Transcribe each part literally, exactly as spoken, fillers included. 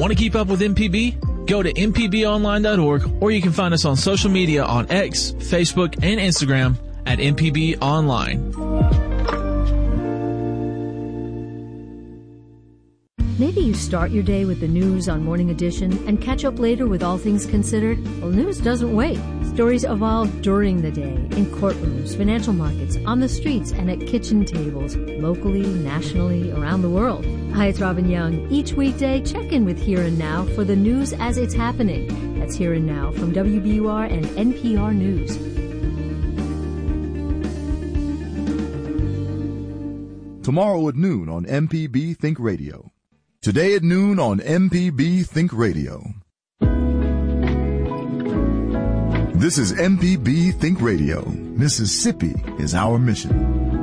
Want to keep up with M P B? Go to m p b online dot org, or you can find us on social media on X, Facebook, and Instagram at M P B Online. Maybe you start your day with the news on Morning Edition and catch up later with All Things Considered. Well, news doesn't wait. Stories evolve during the day, in courtrooms, financial markets, on the streets, and at kitchen tables, locally, nationally, around the world. Hi, it's Robin Young. Each weekday, check in with Here and Now for the news as it's happening. That's Here and Now from W B U R and N P R News. Tomorrow at noon on M P B Think Radio. Today at noon on M P B Think Radio. This is M P B Think Radio. Mississippi is our mission.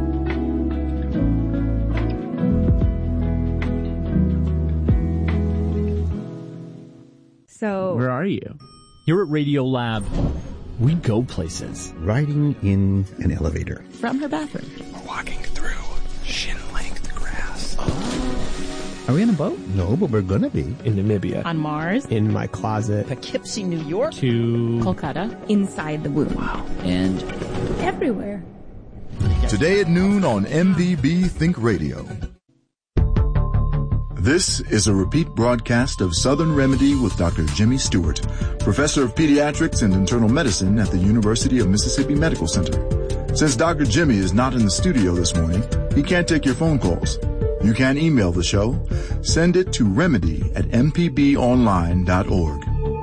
So, where are you? You're at Radio Lab. We go places. Riding in an elevator. From her bathroom. We're walking through shin-length grass. Are we on a boat? No, but we're gonna be. In Namibia. On Mars. In my closet. Poughkeepsie, New York. To Kolkata. Inside the womb. Wow. And everywhere. Today at noon on M P B Think Radio. This is a repeat broadcast of Southern Remedy with Doctor Jimmy Stewart, Professor of Pediatrics and Internal Medicine at the University of Mississippi Medical Center. Since Doctor Jimmy is not in the studio this morning, he can't take your phone calls. You can email the show. Send it to remedy at m p b online dot org.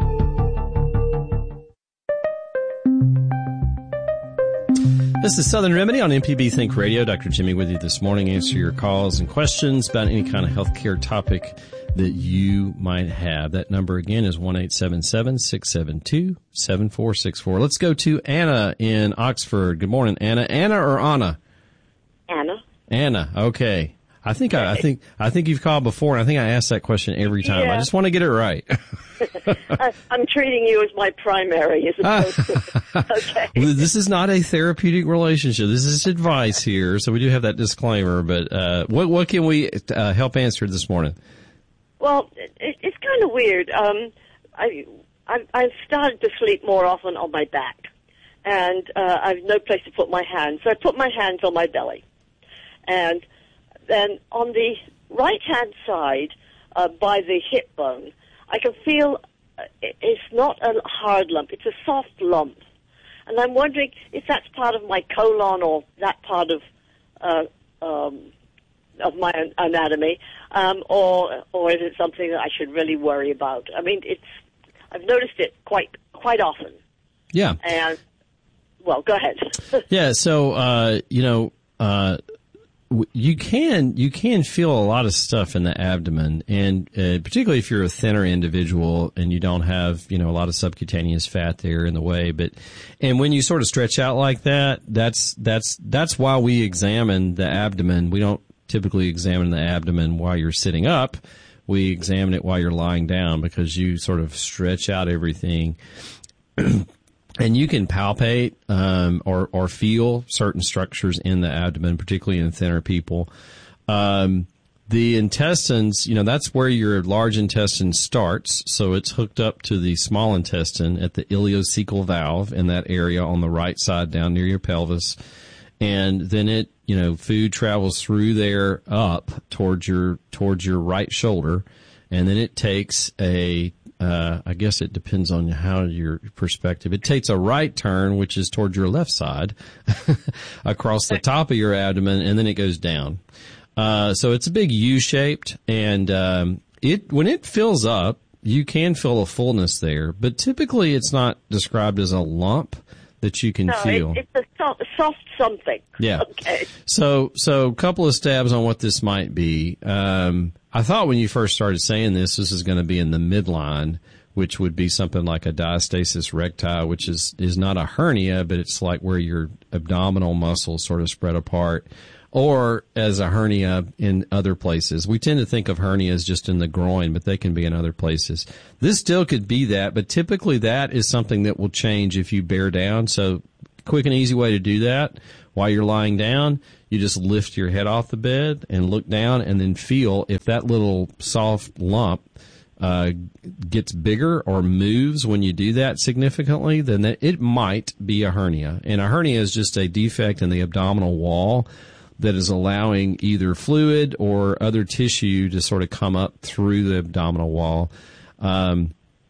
This is Southern Remedy on M P B Think Radio. Doctor Jimmy with you this morning. Answer your calls and questions about any kind of healthcare topic that you might have. That number again is one eight seven seven, six seven two, seven four six four. Let's go to Anna in Oxford. Good morning, Anna. Anna or Anna? Anna. Anna. Okay. I think I, I think I think you've called before, and I think I ask that question every time. Yeah. I just want to get it right. I, I'm treating you as my primary, as opposed to, okay. This is not a therapeutic relationship. This is advice here, so we do have that disclaimer. But uh, what what can we uh, help answer this morning? Well, it, it's kind of weird. Um, I I've, I've started to sleep more often on my back, and uh, I've no place to put my hands, so I put my hands on my belly, and then on the right-hand side, uh, by the hip bone, I can feel uh, it's not a hard lump, it's a soft lump. And I'm wondering if that's part of my colon or that part of uh, um, of my anatomy, um, or or is it something that I should really worry about? I mean, it's I've noticed it quite quite often. Yeah. And, well, go ahead. yeah, so, uh, you know, uh, You can you can feel a lot of stuff in the abdomen, and uh, particularly if you're a thinner individual and you don't have you know a lot of subcutaneous fat there in the way. But and when you sort of stretch out like that, that's that's that's why we examine the abdomen. We don't typically examine the abdomen while you're sitting up. We examine it while you're lying down because you sort of stretch out everything. And you can palpate um, or or feel certain structures in the abdomen, particularly in thinner people. Um, the intestines, you know, that's where your large intestine starts. So it's hooked up to the small intestine at the ileocecal valve in that area on the right side down near your pelvis. And then it, you know, food travels through there up towards your towards your right shoulder, and then it takes a Uh, I guess it depends on how your perspective. It takes a right turn, which is toward your left side, across the top of your abdomen, and then it goes down. Uh, so it's a big U-shaped, and um, it when it fills up, you can feel a fullness there, but typically it's not described as a lump that you can no, feel. It, it's a soft, soft something. Yeah. Okay. So, so a couple of stabs on what this might be. Um, I thought when you first started saying this, this is going to be in the midline, which would be something like a diastasis recti, which is, is not a hernia, but it's like where your abdominal muscles sort of spread apart, or as a hernia in other places. We tend to think of hernias just in the groin, but they can be in other places. This still could be that, but typically that is something that will change if you bear down. So quick and easy way to do that while you're lying down, you just lift your head off the bed and look down and then feel if that little soft lump uh, gets bigger or moves when you do that significantly, then that it might be a hernia. And a hernia is just a defect in the abdominal wall that is allowing either fluid or other tissue to sort of come up through the abdominal wall. Um,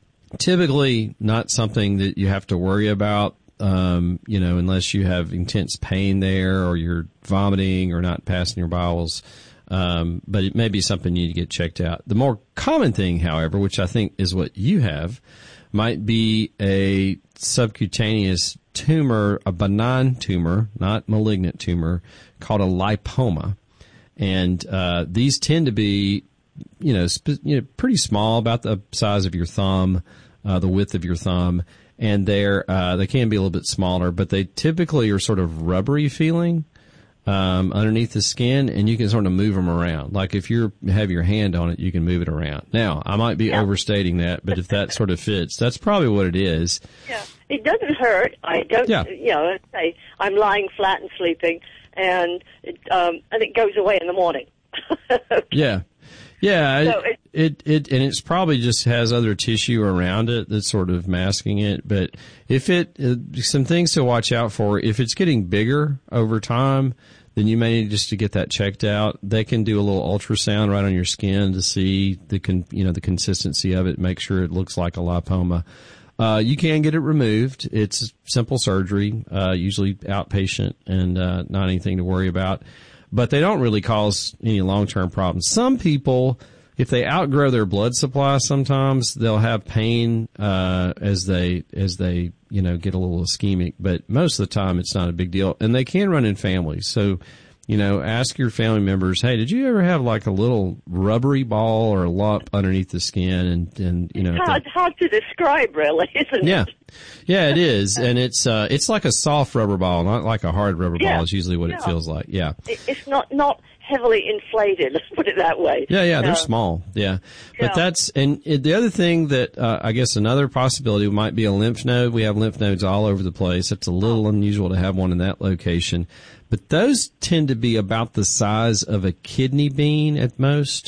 typically not something that you have to worry about, um, you know, unless you have intense pain there or you're vomiting or not passing your bowels. Um, but it may be something you need to get checked out. The more common thing, however, which I think is what you have, might be a subcutaneous tumor, a benign tumor, not malignant tumor, called a lipoma. And uh, these tend to be, you know, sp- you know, pretty small, about the size of your thumb, uh, the width of your thumb. And they're, uh, they can be a little bit smaller, but they typically are sort of rubbery feeling. Um, underneath the skin, and you can sort of move them around. Like if you have your hand on it, you can move it around. Now, I might be yeah. overstating that, but if that sort of fits, that's probably what it is. Yeah, it doesn't hurt. I don't, yeah. you know, say I'm lying flat and sleeping, and it, um, and it goes away in the morning. okay. Yeah. Yeah, so it, it, it, and it's probably just has other tissue around it that's sort of masking it. But if it, uh, some things to watch out for, if it's getting bigger over time, then you may need just to get that checked out. They can do a little ultrasound right on your skin to see the, con, you know, the consistency of it, make sure it looks like a lipoma. Uh, you can get it removed. It's simple surgery, uh, usually outpatient and, uh, not anything to worry about. But they don't really cause any long-term problems. Some people, if they outgrow their blood supply, sometimes they'll have pain uh, as they as they you know get a little ischemic. But most of the time, it's not a big deal, and they can run in families. So, you know, ask your family members, hey, did you ever have like a little rubbery ball or a lump underneath the skin? And and you know, it's hard, hard to describe, really, isn't yeah. it? Yeah, it is, and it's uh, it's like a soft rubber ball, not like a hard rubber yeah. ball. Is usually what yeah. it feels like. Yeah, it, it's not not heavily inflated. Let's put it that way. Yeah, yeah, they're uh, small. Yeah, but yeah. that's and it, the other thing that uh, I guess another possibility might be a lymph node. We have lymph nodes all over the place. It's a little unusual to have one in that location, but those tend to be about the size of a kidney bean at most.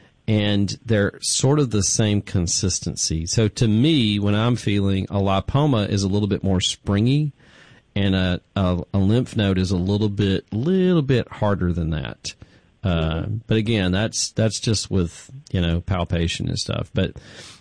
And they're sort of the same consistency. So to me, when I'm feeling a lipoma is a little bit more springy, and a, a, a lymph node is a little bit, little bit harder than that. Uh, but again, that's that's just with you know palpation and stuff. But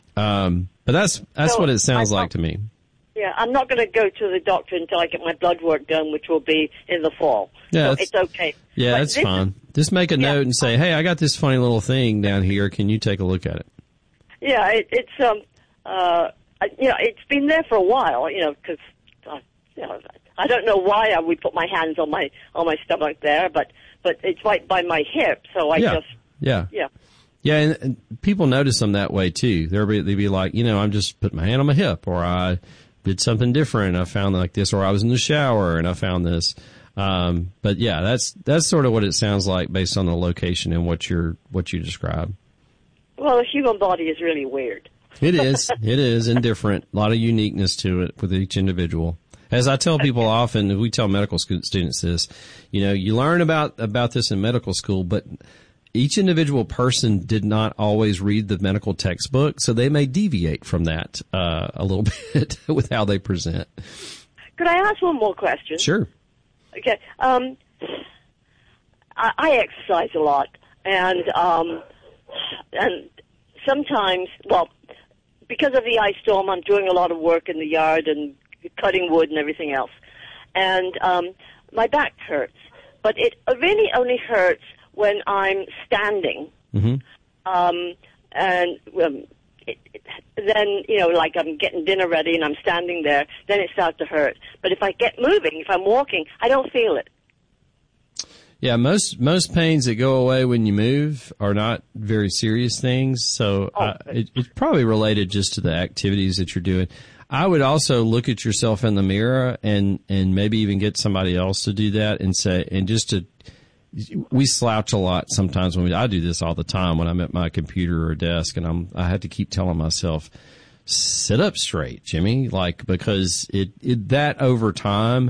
um, but that's that's so what it sounds like to me. Yeah, I'm not going to go to the doctor until I get my blood work done, which will be in the fall. Yeah, so it's okay. Yeah, but that's fine. Just make a yeah, note and say, hey, I got this funny little thing down here. Can you take a look at it? Yeah, it, it's um, uh, you know, it's been there for a while. You know, because uh, you know, I don't know why I would put my hands on my on my stomach there, but but it's right by my hip, so I yeah. just yeah yeah. Yeah, and, and people notice them that way too. They'll be, they'll be like, you know, I'm just putting my hand on my hip, or I did something different. I found like this, or I was in the shower and I found this. Um, but yeah, that's, that's sort of what it sounds like based on the location and what you're, what you describe. Well, the human body is really weird. It is. It is, and different. A lot of uniqueness to it with each individual. As I tell people often, we tell medical students this, you know, you learn about, about this in medical school, but each individual person did not always read the medical textbook, so they may deviate from that uh, a little bit with how they present. Could I ask one more question? Sure. Okay. Um, I, I exercise a lot, and um, and sometimes, well, because of the ice storm, I'm doing a lot of work in the yard and cutting wood and everything else, and um, my back hurts. But it really only hurts when I'm standing, mm-hmm. um, and um, it, it, then, you know, like I'm getting dinner ready and I'm standing there, then it starts to hurt. But if I get moving, if I'm walking, I don't feel it. Yeah, most most pains that go away when you move are not very serious things, so oh. uh, it, it's probably related just to the activities that you're doing. I would also look at yourself in the mirror and, and maybe even get somebody else to do that and say, and just to, we slouch a lot sometimes when we, I do this all the time when I'm at my computer or desk, and I'm, I have to keep telling myself, sit up straight, Jimmy, like, because it, it, that over time,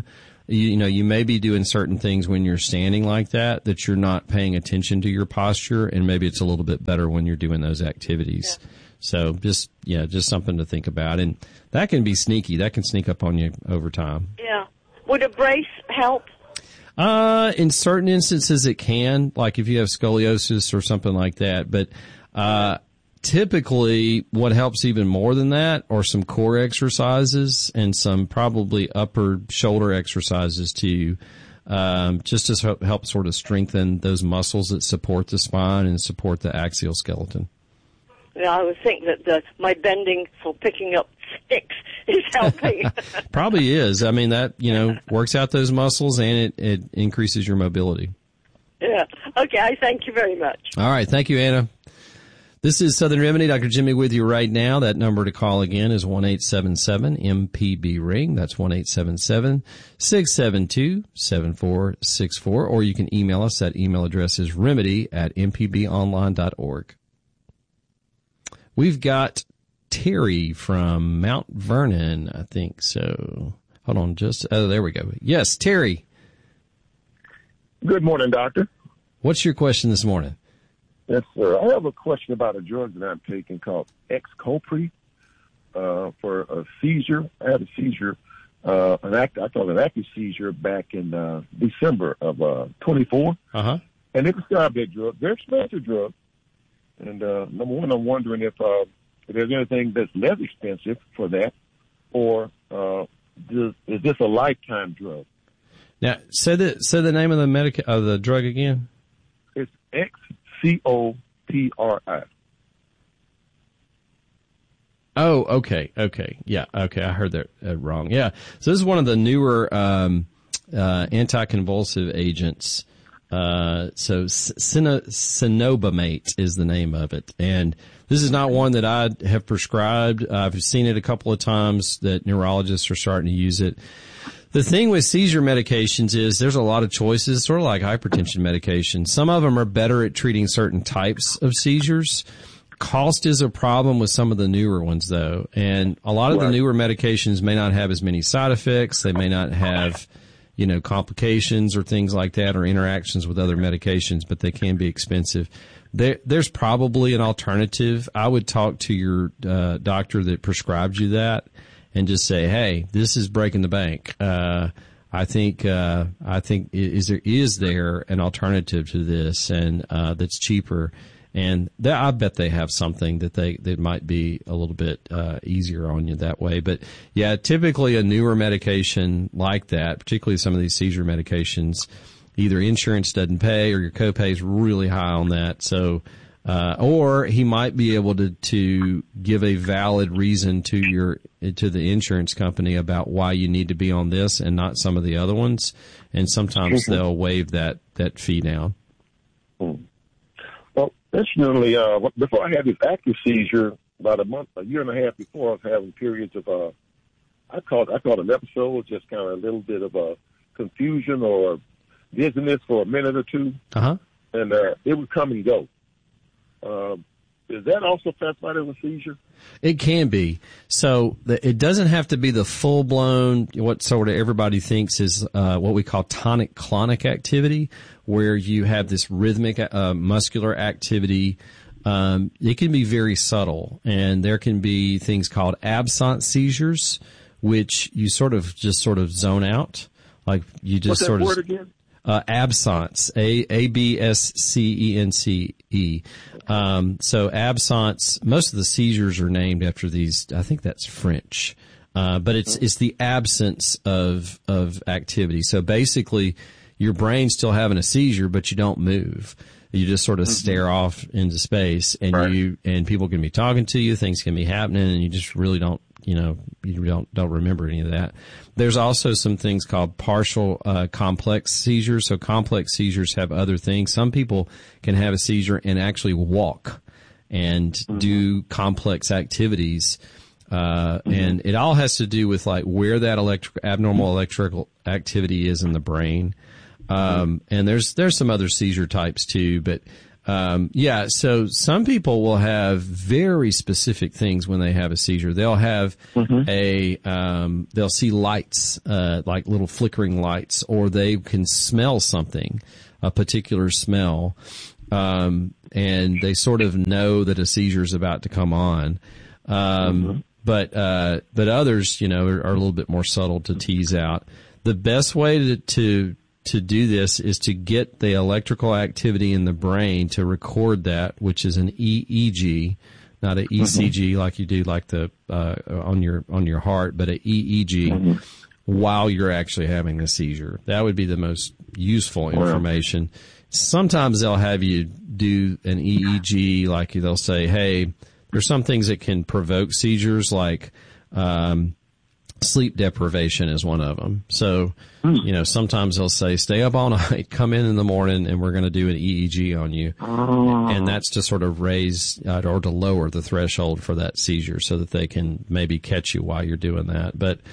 you, you know, you may be doing certain things when you're standing like that, that you're not paying attention to your posture, and maybe it's a little bit better when you're doing those activities. Yeah. So just, yeah, just something to think about. And that can be sneaky. That can sneak up on you over time. Yeah. Would a brace help? Uh, in certain instances it can, like if you have scoliosis or something like that. But, uh, typically what helps even more than that are some core exercises and some probably upper shoulder exercises too. Um, just to help, help sort of strengthen those muscles that support the spine and support the axial skeleton. Yeah, I would think that the, my bending for picking up sticks is helping. Probably is. I mean, that, you know, works out those muscles and it, it increases your mobility. Yeah. Okay, I thank you very much. All right. Thank you, Anna. This is Southern Remedy. Doctor Jimmy with you right now. That number to call again is one eight seven seven M P B ring. That's one eight seven seven, six seven two, seven four six four. Or you can email us. That email address is remedy at m p b online dot org. We've got Terry from Mount Vernon, I think so. Hold on, just, oh, there we go. Yes, Terry. Good morning, doctor. What's your question this morning? Yes, sir. I have a question about a drug that I'm taking called Xcopri uh, for a seizure. I had a seizure, uh, an act, I thought an active seizure back in uh, December of uh, twenty-four. Uh-huh. And they prescribed that drug. Very expensive drug. And uh, number one, I'm wondering if, uh, if there's anything that's less expensive for that, or uh, does, is this a lifetime drug? Now, say the say the name of the medic of the drug again. It's X C O P R I. Oh, okay, okay, yeah, okay, I heard that uh, wrong. Yeah, so this is one of the newer um, uh, anticonvulsive agents. Uh, so cenobamate is the name of it. And this is not one that I have prescribed. I've seen it a couple of times that neurologists are starting to use it. The thing with seizure medications is there's a lot of choices, sort of like hypertension medications. Some of them are better at treating certain types of seizures. Cost is a problem with some of the newer ones, though. And a lot of the newer medications may not have as many side effects. They may not have, you know, complications or things like that or interactions with other medications, but they can be expensive. There, there's probably an alternative. I would talk to your uh, doctor that prescribed you that and just say, hey, this is breaking the bank. Uh, I think, uh, I think is there, is there an alternative to this and, uh, that's cheaper? And that, I bet they have something that they, that might be a little bit, uh, easier on you that way. But yeah, typically a newer medication like that, particularly some of these seizure medications, either insurance doesn't pay or your copay is really high on that. So, uh, or he might be able to, to give a valid reason to your, to the insurance company about why you need to be on this and not some of the other ones. And sometimes mm-hmm. they'll waive that, that fee down. Mm. Well, incidentally, uh, before I had this active seizure, about a month, a year and a half before, I was having periods of, uh, I call it, I call it an episode, just kind of a little bit of a confusion or dizziness for a minute or two. Uh-huh. And, uh, it would come and go. Uh, is that also classified as a seizure? It can be. So the, it doesn't have to be the full blown, what sort of everybody thinks is, uh, what we call tonic clonic activity, where you have this rhythmic, uh, muscular activity. Um, it can be very subtle, and there can be things called absence seizures, which you sort of just sort of zone out. Like you just What's sort that of. word again? Uh, absence, A, A B S C E N C E. Um, so absence, most of the seizures are named after these, I think that's French. Uh, but it's, it's the absence of, of activity. So basically your brain's still having a seizure, but you don't move. You just sort of mm-hmm. stare off into space and right. you, and people can be talking to you, things can be happening, and you just really don't, you know, you don't, don't remember any of that. There's also some things called partial, uh, complex seizures. So complex seizures have other things. Some people can have a seizure and actually walk and mm-hmm. do complex activities. Uh, mm-hmm. and it all has to do with like where that electric, abnormal electrical activity is in the brain. Um, and there's, there's some other seizure types too, but, um, yeah, so some people will have very specific things when they have a seizure. They'll have mm-hmm. a, um, they'll see lights, uh, like little flickering lights, or they can smell something, a particular smell, um, and they sort of know that a seizure is about to come on. Um, mm-hmm. but, uh, but others, you know, are, are a little bit more subtle to tease out. The best way to, to, to do this is to get the electrical activity in the brain to record that, which is an E E G, not an E C G mm-hmm. like you do like the, uh, on your, on your heart, but an E E G mm-hmm. while you're actually having a seizure. That would be the most useful information. Wow. Sometimes they'll have you do an E E G, like they'll say, hey, there's some things that can provoke seizures, like, um, sleep deprivation is one of them. So, mm. you know, sometimes they'll say, stay up all night, come in in the morning, and we're going to do an E E G on you. Oh. And that's to sort of raise uh, or to lower the threshold for that seizure so that they can maybe catch you while you're doing that. But,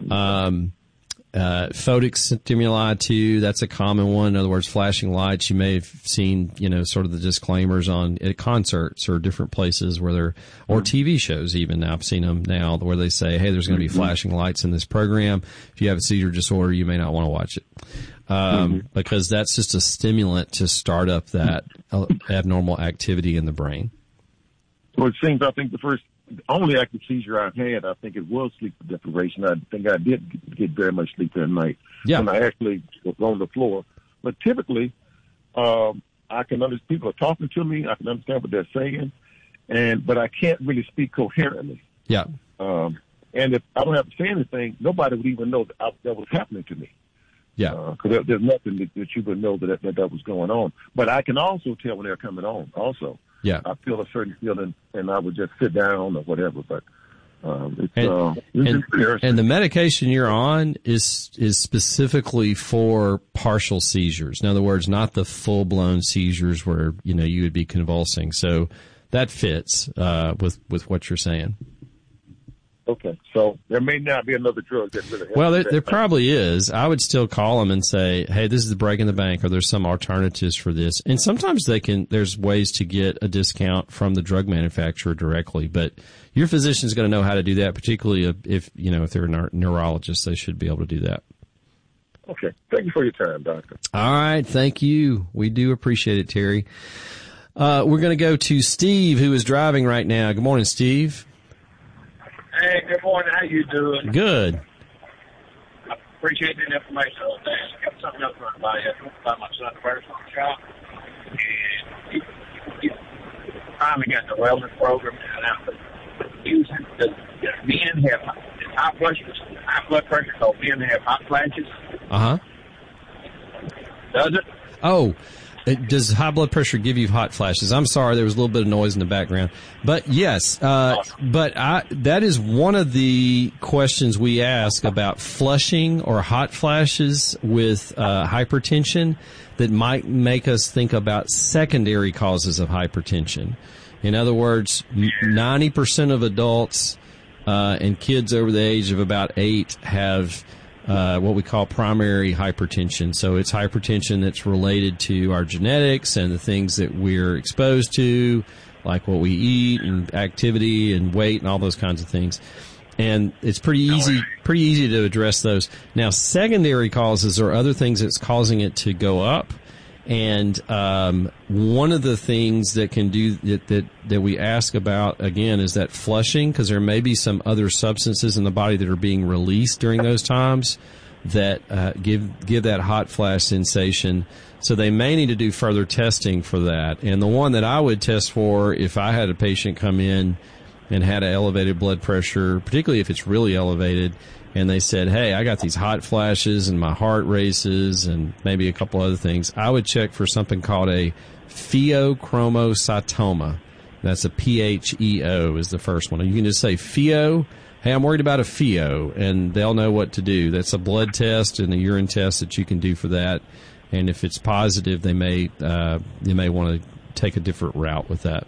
um, Uh, photic stimuli too, that's a common one. In other words, flashing lights. You may have seen, you know, sort of the disclaimers on at concerts or different places where they're, or T V shows even now. I've seen them now where they say, hey, there's going to be flashing lights in this program. If you have a seizure disorder, you may not want to watch it. Um, mm-hmm. because that's just a stimulant to start up that abnormal activity in the brain. Well, it seems, I think the first, the only active seizure I've had, I think it was sleep deprivation. I think I did get very much sleep that night yeah. when I actually was on the floor. But typically, um, I can understand people are talking to me. I can understand what they're saying, and but I can't really speak coherently. Yeah. Um, and if I don't have to say anything, nobody would even know that, I, that was happening to me. Yeah. Because uh, there, there's nothing that, that you would know that, that that was going on. But I can also tell when they're coming on. Also. Yeah. I feel a certain feeling, and I would just sit down or whatever. But um, it's, and, uh, it's and, and the medication you're on is is specifically for partial seizures. In other words, not the full blown seizures where you know you would be convulsing. So that fits uh, with with what you're saying. Okay, so there may not be another drug that really helps. Well, there, there probably is. I would still call them and say, hey, this is the break in the bank, or there's some alternatives for this. And sometimes they can, there's ways to get a discount from the drug manufacturer directly, but your physician's going to know how to do that, particularly if, you know, if they're a neurologist, they should be able to do that. Okay. Thank you for your time, doctor. All right. Thank you. We do appreciate it, Terry. Uh, we're going to go to Steve, who is driving right now. Good morning, Steve. Hey, good morning. How you doing? Good. I appreciate the information all day. I got something else run by you. By my son first on the shop. And he, he finally got the wellness program and out. Using the men have high blood high blood pressure, so men have hot flashes. Uh huh. Does it? Oh. It, does high blood pressure give you hot flashes? I'm sorry, there was a little bit of noise in the background. But yes, uh, awesome. but I, that is one of the questions we ask about flushing or hot flashes with uh, hypertension that might make us think about secondary causes of hypertension. In other words, ninety percent of adults uh, and kids over the age of about eight have Uh, what we call primary hypertension. So it's hypertension that's related to our genetics and the things that we're exposed to, like what we eat and activity and weight and all those kinds of things. And it's pretty easy, pretty easy to address those. Now, secondary causes are other things that's causing it to go up. And um, one of the things that can do that, that that we ask about again is that flushing, because there may be some other substances in the body that are being released during those times that uh, give give that hot flash sensation. So they may need to do further testing for that. And the one that I would test for if I had a patient come in and had an elevated blood pressure, particularly if it's really elevated, and they said, hey, I got these hot flashes and my heart races and maybe a couple other things, I would check for something called a pheochromocytoma. That's a P H E O is the first one. You can just say pheo, hey, I'm worried about a pheo, and they'll know what to do. That's a blood test and a urine test that you can do for that. And if it's positive, they may uh, they may want to take a different route with that.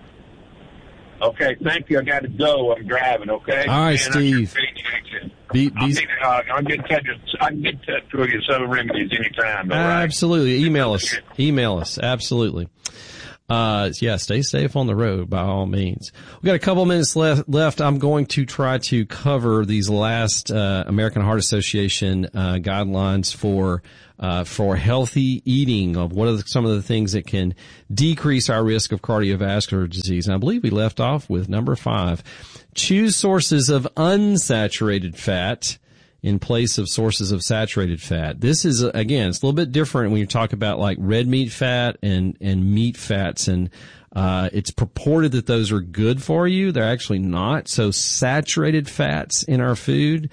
Okay, thank you. I got to go. I'm driving, okay? All right, and Steve. Be, be, I'll, be, uh, I'll get in touch with, I can get in touch with you, Southern Remedies anytime. Though, right? Absolutely. Email us. Email us. Absolutely. Uh, yeah, stay safe on the road by all means. We've got a couple minutes left, left. I'm going to try to cover these last, uh, American Heart Association, uh, guidelines for, uh, for healthy eating of what are the, some of the things that can decrease our risk of cardiovascular disease. And I believe we left off with number five. Choose sources of unsaturated fat in place of sources of saturated fat. This is, again, it's a little bit different when you talk about like red meat fat and, and meat fats. And, uh, it's purported that those are good for you. They're actually not. So saturated fats in our food,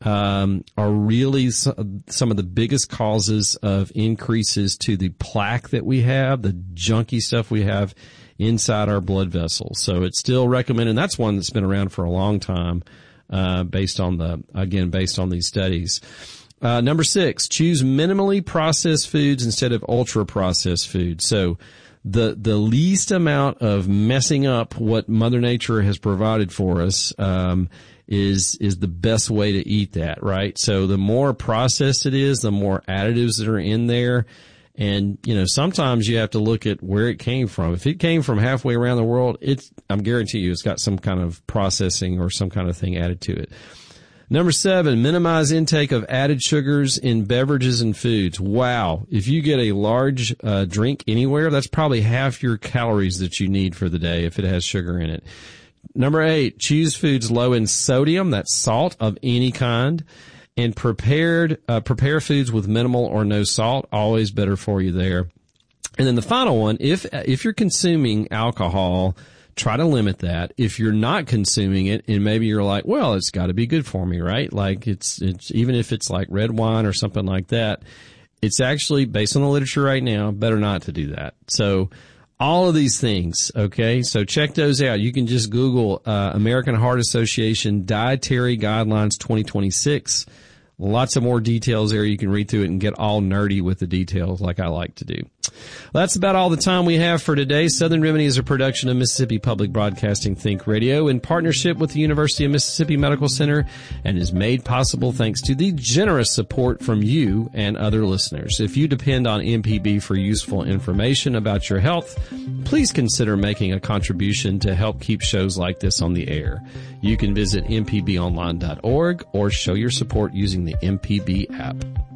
um, are really some of the biggest causes of increases to the plaque that we have, the junky stuff we have inside our blood vessels. So it's still recommended. And that's one that's been around for a long time. Uh, based on the, again, based on these studies. Uh, number six, choose minimally processed foods instead of ultra processed foods. So the, the least amount of messing up what Mother Nature has provided for us, um, is, is the best way to eat that, right? So the more processed it is, the more additives that are in there. And, you know, sometimes you have to look at where it came from. If it came from halfway around the world, it's, I'm guarantee you it's got some kind of processing or some kind of thing added to it. Number seven, minimize intake of added sugars in beverages and foods. Wow. If you get a large, uh, drink anywhere, that's probably half your calories that you need for the day if it has sugar in it. Number eight, choose foods low in sodium, that's salt of any kind. And prepared, uh, prepare foods with minimal or no salt, always better for you there. And then the final one, if, if you're consuming alcohol, try to limit that. If you're not consuming it, and maybe you're like, well, it's got to be good for me, right? Like it's, it's, even if it's like red wine or something like that, it's actually, based on the literature right now, better not to do that. So, all of these things, okay? So check those out. You can just Google, uh, American Heart Association Dietary Guidelines twenty twenty-six. Lots of more details there. You can read through it and get all nerdy with the details like I like to do. Well, that's about all the time we have for today. Southern Remedy is a production of Mississippi Public Broadcasting Think Radio in partnership with the University of Mississippi Medical Center and is made possible thanks to the generous support from you and other listeners. If you depend on M P B for useful information about your health, please consider making a contribution to help keep shows like this on the air. You can visit m p b online dot org or show your support using the M P B app.